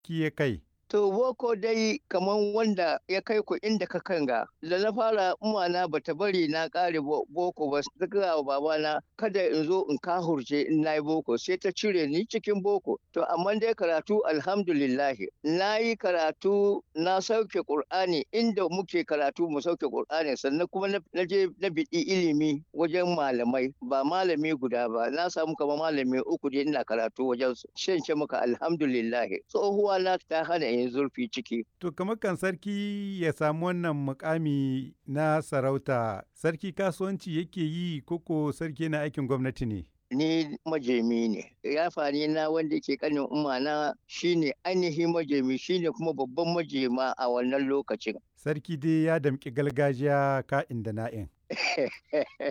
ki ya kai? To boko dai kaman wanda ya kai ku inda ka kanga. Da na fara umana bata bari na ƙare boko ba ta gaya wa babana kada in zo in kahurce in nayi boko sai ta cire ni cikin boko. To amma dai karatu alhamdulillahi. Na yi karatu na sauke Ƙur'ani inda muke karatu mu sauke Ƙur'ani sannan kuma na je na biɗi ilimi wajen malamai ba malami guda ba na samu kamar malami uku dai ina karatu wajen su. Shan ce maka alhamdulillahi. Tsohuwa na ta hana yin zurfi ciki. To kamar kan sarki ya samu wannan mukami na sarauta, sarki kasuwanci yake yi koko sarki yana aikin gwamnati ne? Ni majemi ne. Yafani na wanda ke kanin umana shine ainihin majemi shine kuma babban majema a wannan lokacin. Sarki dai ya damƙi gargajiya ka'in da na'in.